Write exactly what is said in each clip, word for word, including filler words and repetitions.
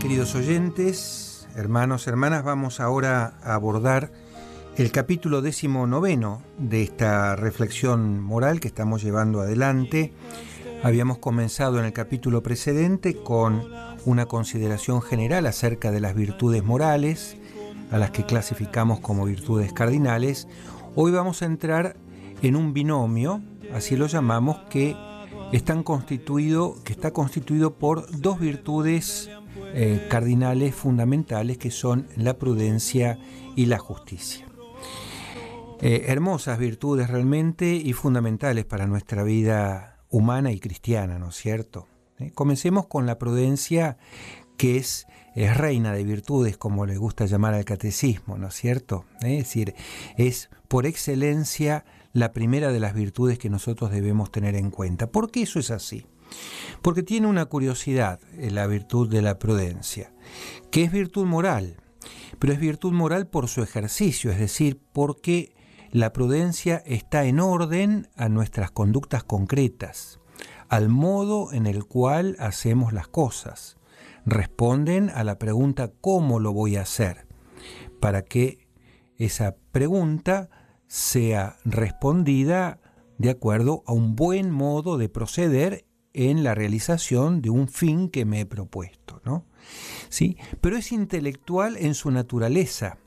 queridos oyentes, hermanos, hermanas, vamos ahora a abordar el capítulo décimo noveno de esta reflexión moral que estamos llevando adelante. Habíamos comenzado en el capítulo precedente con una consideración general acerca de las virtudes morales, a las que clasificamos como virtudes cardinales. Hoy vamos a entrar en un binomio, así lo llamamos, que, están constituido, que está constituido por dos virtudes eh, cardinales fundamentales, que son la prudencia y la justicia. Eh, hermosas virtudes realmente y fundamentales para nuestra vida humana y cristiana, ¿no es cierto? Eh, comencemos con la prudencia, que es, es reina de virtudes, como le gusta llamar al catecismo, ¿no es cierto? Eh, es decir, es por excelencia la primera de las virtudes que nosotros debemos tener en cuenta. ¿Por qué eso es así? Porque tiene una curiosidad, eh, la virtud de la prudencia, que es virtud moral, pero es virtud moral por su ejercicio, es decir, porque la prudencia está en orden a nuestras conductas concretas, al modo en el cual hacemos las cosas. Responden a la pregunta ¿cómo lo voy a hacer? Para que esa pregunta sea respondida de acuerdo a un buen modo de proceder en la realización de un fin que me he propuesto, ¿no? ¿Sí? Pero es intelectual en su naturaleza,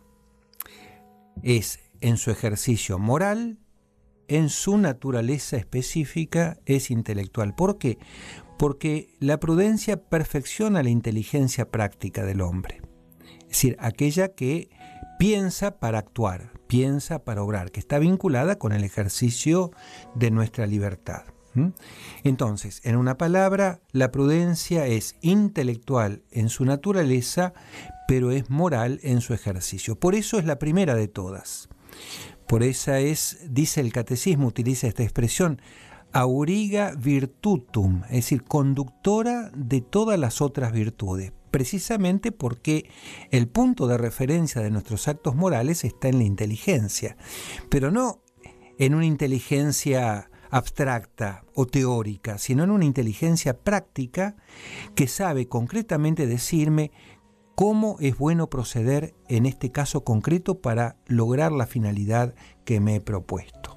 es en su ejercicio moral, en su naturaleza específica es intelectual. ¿Por qué? Porque la prudencia perfecciona la inteligencia práctica del hombre, es decir, aquella que piensa para actuar, piensa para obrar, que está vinculada con el ejercicio de nuestra libertad. ¿Mm? Entonces, en una palabra, la prudencia es intelectual en su naturaleza, pero es moral en su ejercicio. Por eso es la primera de todas. Por esa es, dice el catecismo, utiliza esta expresión, auriga virtutum, es decir, conductora de todas las otras virtudes, precisamente porque el punto de referencia de nuestros actos morales está en la inteligencia, pero no en una inteligencia abstracta o teórica, sino en una inteligencia práctica que sabe concretamente decirme cómo es bueno proceder en este caso concreto para lograr la finalidad que me he propuesto.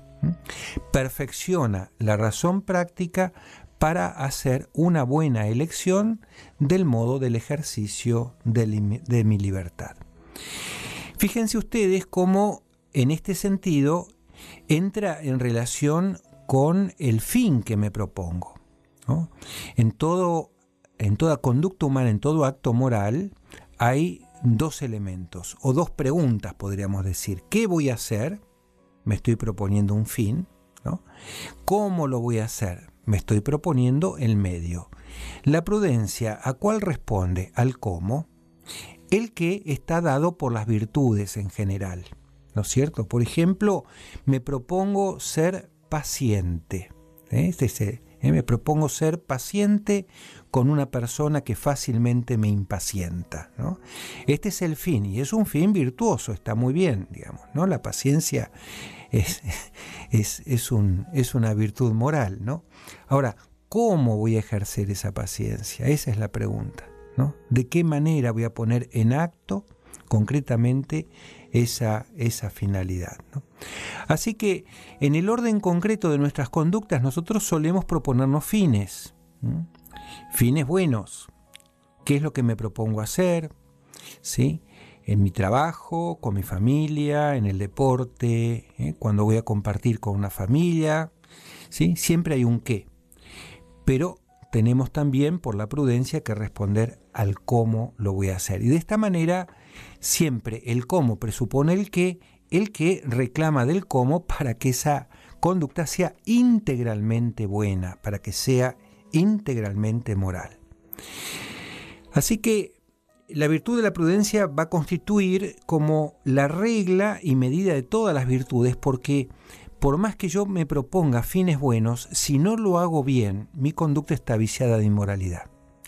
Perfecciona la razón práctica para hacer una buena elección del modo del ejercicio de, li- de mi libertad. Fíjense ustedes cómo en este sentido entra en relación con el fin que me propongo, ¿no? En todo, en toda conducta humana, en todo acto moral, hay dos elementos, o dos preguntas podríamos decir. ¿Qué voy a hacer? Me estoy proponiendo un fin, ¿no? ¿Cómo lo voy a hacer? Me estoy proponiendo el medio. La prudencia, ¿a cuál responde? Al cómo. El que está dado por las virtudes en general, ¿no es cierto? Por ejemplo, me propongo ser paciente. ¿eh? Este es el, ¿eh? Me propongo ser paciente con una persona que fácilmente me impacienta, ¿no? Este es el fin, y es un fin virtuoso, está muy bien, digamos, ¿no? La paciencia es, es, es, un, es una virtud moral, ¿no? Ahora, ¿cómo voy a ejercer esa paciencia? Esa es la pregunta, ¿no? ¿De qué manera voy a poner en acto concretamente esa, esa finalidad, ¿no? Así que en el orden concreto de nuestras conductas nosotros solemos proponernos fines, ¿sí? Fines buenos. ¿Qué es lo que me propongo hacer? ¿Sí? En mi trabajo, con mi familia, en el deporte, ¿eh? Cuando voy a compartir con una familia, ¿sí? Siempre hay un qué. Pero tenemos también, por la prudencia, que responder al cómo lo voy a hacer. Y de esta manera, siempre el cómo presupone el qué, el que reclama del cómo para que esa conducta sea integralmente buena, para que sea integralmente moral. Así que la virtud de la prudencia va a constituir como la regla y medida de todas las virtudes, porque por más que yo me proponga fines buenos, si no lo hago bien, mi conducta está viciada de inmoralidad.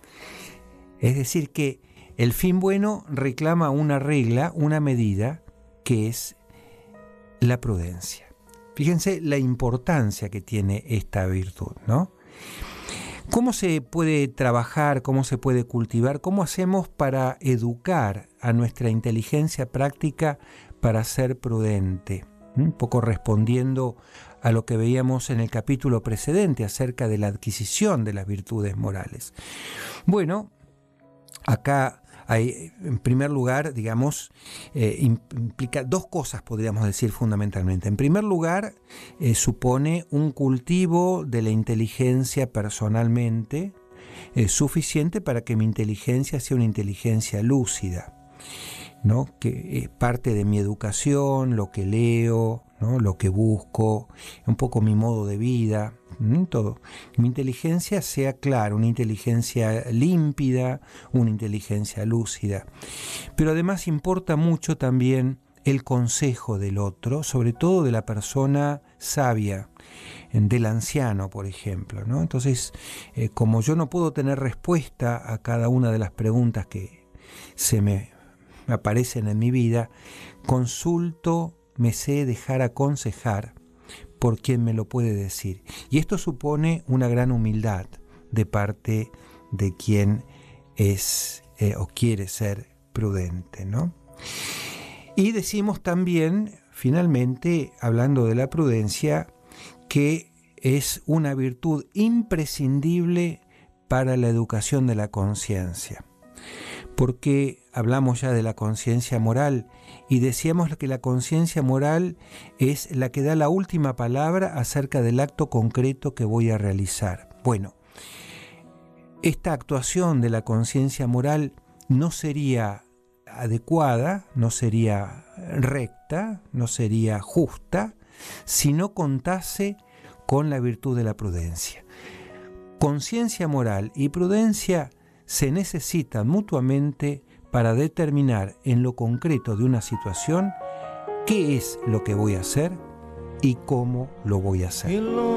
Es decir, que el fin bueno reclama una regla, una medida, que es la prudencia. Fíjense la importancia que tiene esta virtud, ¿no? ¿Cómo se puede trabajar, cómo se puede cultivar, cómo hacemos para educar a nuestra inteligencia práctica para ser prudente? Un poco respondiendo a lo que veíamos en el capítulo precedente acerca de la adquisición de las virtudes morales. Bueno, acá hay, en primer lugar, digamos, eh, implica dos cosas, podríamos decir fundamentalmente. En primer lugar, eh, supone un cultivo de la inteligencia personalmente eh, suficiente para que mi inteligencia sea una inteligencia lúcida, ¿no? Que es parte de mi educación, lo que leo, ¿no? Lo que busco, un poco mi modo de vida, ¿no? Todo. Mi inteligencia sea clara, una inteligencia límpida, una inteligencia lúcida. Pero además importa mucho también el consejo del otro, sobre todo de la persona sabia, del anciano, por ejemplo, ¿no? Entonces, eh, como yo no puedo tener respuesta a cada una de las preguntas que se me aparecen en mi vida, consulto, me sé dejar aconsejar por quien me lo puede decir. Y esto supone una gran humildad de parte de quien es eh, o quiere ser prudente, ¿no? Y decimos también, finalmente, hablando de la prudencia, que es una virtud imprescindible para la educación de la conciencia. Porque hablamos ya de la conciencia moral y decíamos que la conciencia moral es la que da la última palabra acerca del acto concreto que voy a realizar. Bueno, esta actuación de la conciencia moral no sería adecuada, no sería recta, no sería justa, si no contase con la virtud de la prudencia. Conciencia moral y prudencia se necesitan mutuamente para determinar en lo concreto de una situación qué es lo que voy a hacer y cómo lo voy a hacer.